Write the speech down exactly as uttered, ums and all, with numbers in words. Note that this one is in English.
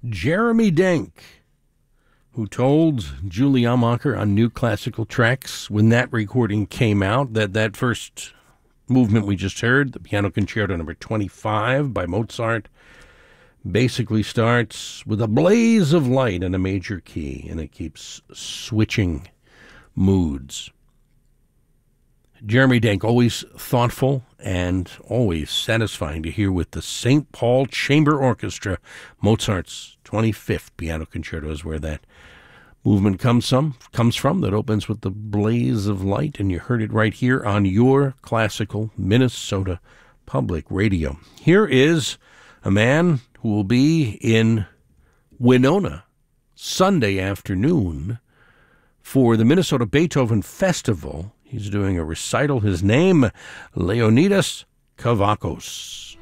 Jeremy Denk, who told Julie Amacher on New Classical Tracks when that recording came out that that first movement we just heard, the Piano Concerto number twenty-five by Mozart, basically starts with a blaze of light in a major key, and it keeps switching moods. Jeremy Denk, always thoughtful and always satisfying to hear with the Saint Paul Chamber Orchestra. Mozart's twenty-fifth Piano Concerto is where that movement comes from, comes from, that opens with the blaze of light, and you heard it right here on your classical Minnesota Public Radio. Here is a man who will be in Winona Sunday afternoon for the Minnesota Beethoven Festival. He's doing a recital. His name, Leonidas Kavakos.